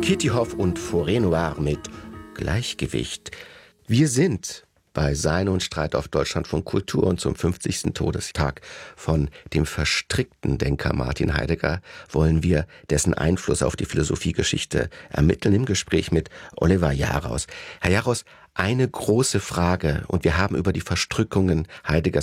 Kitty Hoff und Forêt Noire mit Gleichgewicht. Wir sind bei Sein und Streit auf Deutschlandfunk Kultur und zum 50. Todestag von dem verstrickten Denker Martin Heidegger wollen wir dessen Einfluss auf die Philosophiegeschichte ermitteln im Gespräch mit Oliver Jaraus. Herr Jaraus, eine große Frage, und wir haben über die Verstrickungen Heideggers